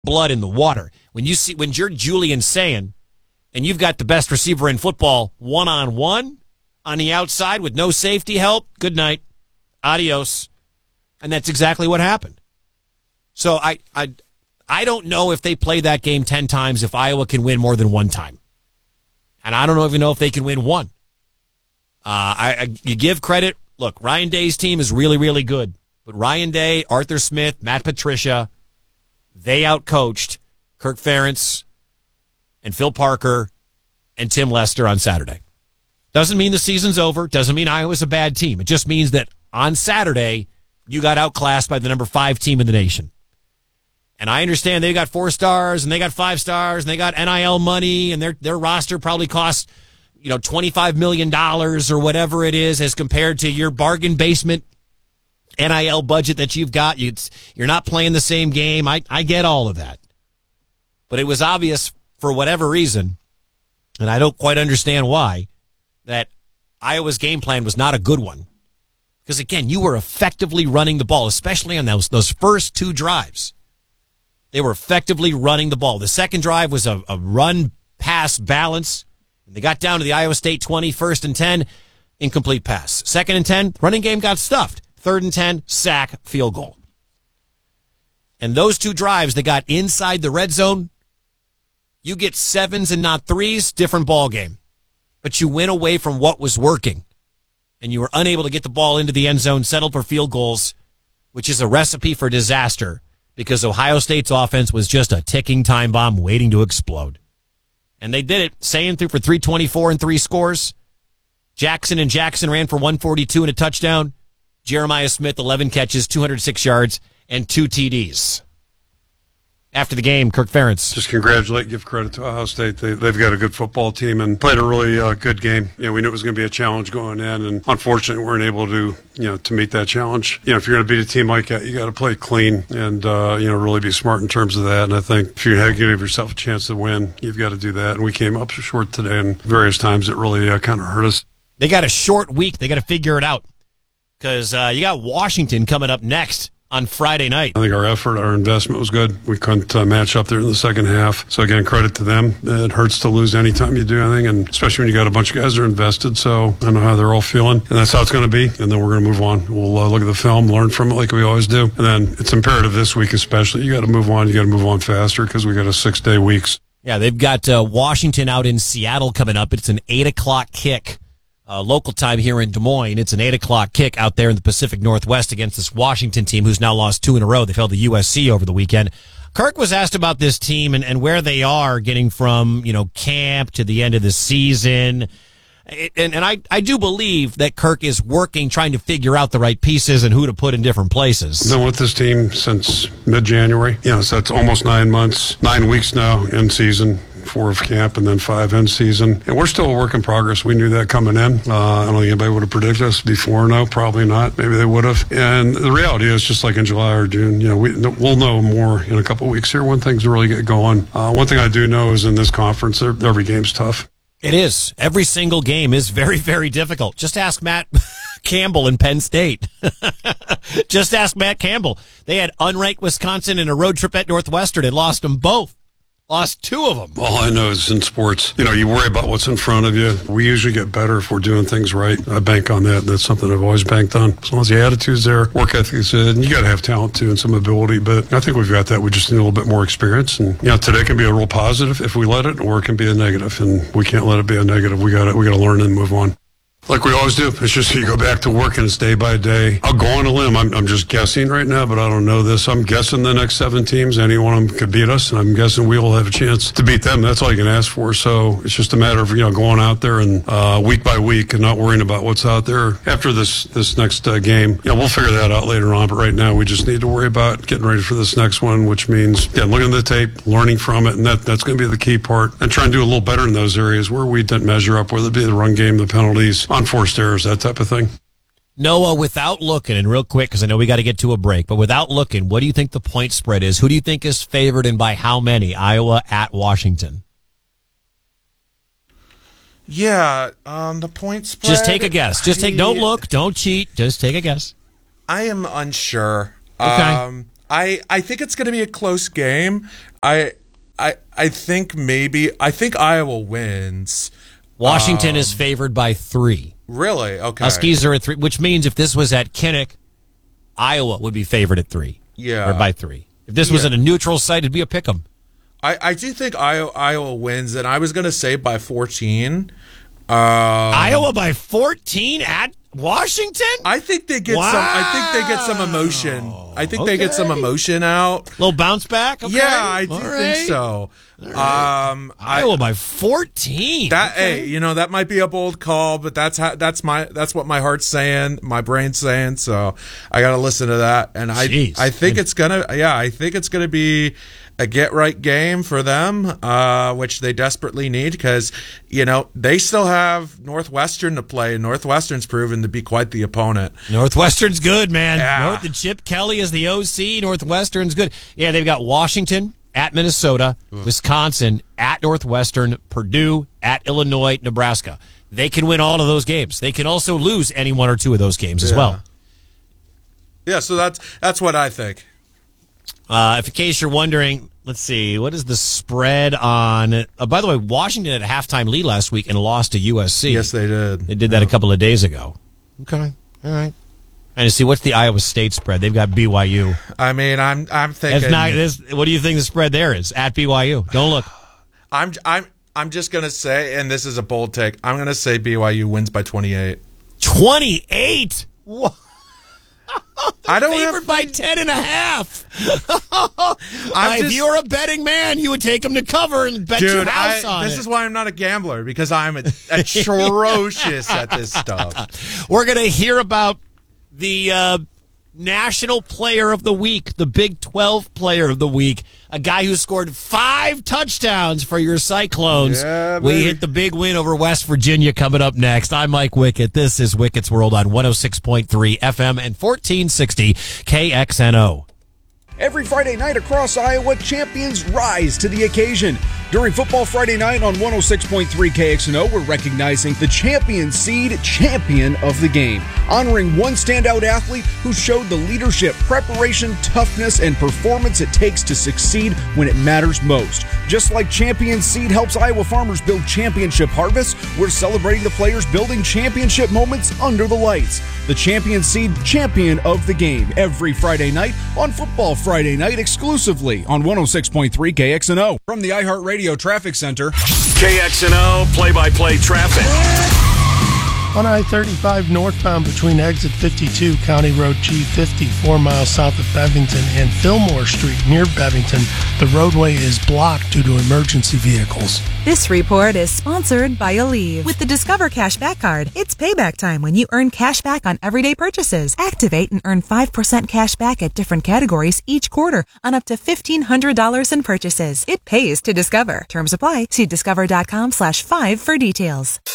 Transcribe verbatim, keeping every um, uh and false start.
blood in the water. When you see when you're Julian saying, and you've got the best receiver in football one on one on the outside with no safety help, good night, adios, and that's exactly what happened. So I I I don't know if they play that game ten times if Iowa can win more than one time, and I don't even know if they can win one. Uh, I, I you give credit. Look, Ryan Day's team is really really good, but Ryan Day, Arthur Smith, Matt Patricia, they outcoached Kirk Ferentz and Phil Parker and Tim Lester on Saturday. Doesn't mean the season's over. Doesn't mean Iowa's a bad team. It just means that on Saturday, you got outclassed by the number five team in the nation. And I understand they got four stars and they got five stars and they got N I L money and their their roster probably costs, you know, twenty-five million dollars or whatever it is as compared to your bargain basement N I L budget that you've got. You, you're not playing the same game. I, I get all of that. But it was obvious for whatever reason, and I don't quite understand why, that Iowa's game plan was not a good one. Because, again, you were effectively running the ball, especially on those, those first two drives. They were effectively running the ball. The second drive was a, a run-pass balance. And they got down to the Iowa State twenty, first and ten, incomplete pass. Second and ten, running game got stuffed. Third and ten, sack, field goal. And those two drives, they got inside the red zone. You get sevens and not threes, different ball game. But you went away from what was working. And you were unable to get the ball into the end zone, settled for field goals, which is a recipe for disaster because Ohio State's offense was just a ticking time bomb waiting to explode. And they did it. Sayin threw for three twenty-four and three scores. Jackson and Jackson ran for one forty-two and a touchdown. Jeremiah Smith, eleven catches, two hundred six yards, and two T Ds. After the game, Kirk Ferentz. Just congratulate, give credit to Ohio State. They, they've got a good football team and played a really uh, good game. You know, we knew it was going to be a challenge going in, and unfortunately, we weren't able to, you know, to meet that challenge. You know, if you're going to beat a team like that, you got to play clean and, uh, you know, really be smart in terms of that. And I think if you're going to give yourself a chance to win, you've got to do that. And we came up short today, and various times it really uh, kind of hurt us. They got a short week. They got to figure it out because uh, you got Washington coming up next on Friday night. I think our effort, our investment was good. We couldn't uh, match up there in the second half. So, again, credit to them. It hurts to lose any time you do anything, and especially when you got a bunch of guys that are invested. So I know how they're all feeling, and that's how it's going to be. And then we're going to move on. We'll uh, look at the film, learn from it like we always do. And then it's imperative this week especially. You got to move on. You got to move on faster because we got a six-day weeks. Yeah, they've got uh, Washington out in Seattle coming up. It's an eight o'clock kick. Uh, local time here in Des Moines. It's an eight o'clock kick out there in the Pacific Northwest against this Washington team who's now lost two in a row. They fell to U S C over the weekend. Kirk was asked about this team and, and where they are getting from, you know, camp to the end of the season. It, and and I, I do believe that Kirk is working, trying to figure out the right pieces and who to put in different places. I've been with this team since mid-January. You know, so that's almost nine months, nine weeks now in season. Four of camp and then five in season. And we're still a work in progress. We knew that coming in. Uh, I don't think anybody would have predicted us before. No, probably not. Maybe they would have. And the reality is, just like in July or June, you know, we, we'll know more in a couple of weeks here when things really get going. Uh, one thing I do know is in this conference, every game's tough. It is. Every single game is very, very difficult. Just ask Matt Campbell in Penn State. Just ask Matt Campbell. They had unranked Wisconsin in a road trip at Northwestern and lost them both. Lost two of them. All I know is in sports, you know, you worry about what's in front of you. We usually get better if we're doing things right. I bank on that. That's something I've always banked on. As long as the attitude's there, work ethic is good, and you got to have talent too and some ability. But I think we've got that. We just need a little bit more experience. And you know, today can be a real positive if we let it, or it can be a negative. And we can't let it be a negative. We got to we got to learn and move on. Like we always do. It's just you go back to work and it's day by day. I'll go on a limb. I'm, I'm just guessing right now, but I don't know this. I'm guessing the next seven teams, any one of them could beat us, and I'm guessing we'll have a chance to beat them. That's all you can ask for. So it's just a matter of, you know, going out there and uh, week by week and not worrying about what's out there. After this this next uh, game, you know, we'll figure that out later on. But right now, we just need to worry about getting ready for this next one, which means yeah, looking at the tape, learning from it, and that that's going to be the key part. And trying to do a little better in those areas where we didn't measure up, whether it be the run game, the penalties, unforced errors, that type of thing. Noah, without looking, and real quick, because I know we got to get to a break, but without looking, what do you think the point spread is? Who do you think is favored and by how many? Iowa at Washington. Yeah, um, the point spread. Just take a guess. Just take. Don't look. Don't cheat. Just take a guess. I am unsure. Okay. Um, I I think it's going to be a close game. I I I think maybe I think Iowa wins. Washington um, is favored by three. Really? Okay. Huskies are at three, which means if this was at Kinnick, Iowa would be favored at three. Yeah. Or by three. If this was Yeah. at a neutral site, it'd be a pick 'em. I, I do think Iowa, Iowa wins, and I was going to say by fourteen. Um, Iowa by fourteen at Washington? I think they get Wow. some. I think they get some emotion. I think they get some Okay. emotion out. Little bounce back? Okay. Yeah, I do All think right. so. Um, I, Iowa by fourteen. that hey, you know that might be a bold call, but that's how that's my that's what my heart's saying, my brain's saying. So I got to listen to that, and I Jeez. I think it's gonna yeah I think it's gonna be a get right game for them, uh, which they desperately need because you know they still have Northwestern to play. and Northwestern's proven to be quite the opponent. Northwestern's good, man. Yeah. North, the Chip Kelly is the O C. Northwestern's good. Yeah, they've got Washington at Minnesota, Wisconsin at Northwestern, Purdue at Illinois, Nebraska. They can win all of those games. They can also lose any one or two of those games as Yeah. well. Yeah, so that's that's what I think. Uh, if in case you're wondering, let's see, what is the spread on? Uh, by the way, Washington had a halftime lead last week and lost to U S C. Yes, they did. They did that a couple of days ago. Okay, all right. And to see what's the Iowa State spread? They've got B Y U. I mean, I'm I'm thinking. That's not. This, what do you think the spread there is at B Y U? Don't look. I'm I'm I'm just gonna say, and this is a bold take. I'm gonna say B Y U wins by twenty-eight. twenty-eight. What? I don't Favored have. by ten and a half. I'm if just- you were a betting man, you would take them to cover and bet your Dude, house I, on this it. is why I'm not a gambler because I'm a, atrocious at this stuff. We're going to hear about the uh, National Player of the Week, the Big twelve Player of the Week, a guy who scored five touchdowns for your Cyclones. Yeah, we baby. hit the big win over West Virginia coming up next. I'm Mike Wickett. This is Wickett's World on one oh six point three F M and fourteen sixty K X N O. Every Friday night across Iowa, champions rise to the occasion. During Football Friday night on one oh six point three K X N O, we're recognizing the champion seed champion of the game, honoring one standout athlete who showed the leadership, preparation, toughness, and performance it takes to succeed when it matters most. Just like Champion Seed helps Iowa farmers build championship harvests, we're celebrating the players building championship moments under the lights. The Champion Seed champion of the game every Friday night on Football Friday night exclusively on one oh six point three K X N O. From the iHeartRadio Traffic Center. K X N O play-by-play traffic. On I thirty-five northbound between exit fifty-two, County Road G fifty, four miles south of Bevington, and Fillmore Street near Bevington, the roadway is blocked due to emergency vehicles. This report is sponsored by Aleve. With the Discover Cashback Card, it's payback time when you earn cash back on everyday purchases. Activate and earn five percent cash back at different categories each quarter on up to fifteen hundred dollars in purchases. It pays to Discover. Terms apply. See discover.com slash five for details.